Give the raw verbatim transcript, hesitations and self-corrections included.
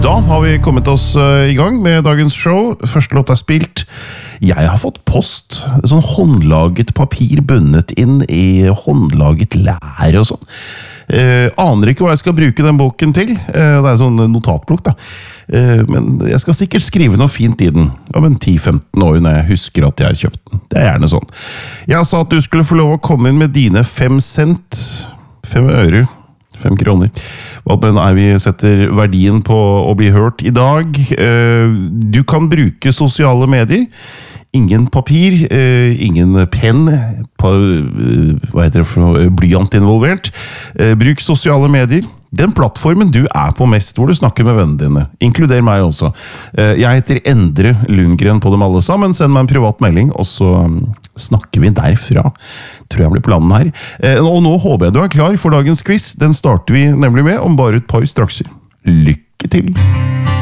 Da har vi kommet oss uh, i gang med dagens show. Første låt er spilt. Jeg har fått post, sånn håndlaget papir bundet inn i håndlaget lær og sånn. Uh, aner ikke hva jeg skal bruke den boken til. Uh, det er sånn notatblokk da. Uh, men jeg skal sikkert skrive noe fint i den. Om en ti til femten år når jeg husker at jeg har kjøpt den. Det er gjerne sånn. Jeg sa at du skulle få lov å komme inn med dine fem cent, fem øre, fem kroner. Hva den er vi setter verdien på å bli hørt i dag. Du kan bruke sosiale medier. Ingen papir, ingen penn, hva heter det for noe, blyant involvert. Bruk sosiale medier. Den plattformen du er på mest, hvor du snakker med vennene dine. Inkluder meg også. Jeg heter Endre Lundgren på dem alle sammen. Send meg en privat melding, og så snakker vi derfra. Tror jeg blir planen her. Og nå håper jeg du er klar for dagens quiz. Den starter vi nemlig med om bare et par strakser. Lykke til!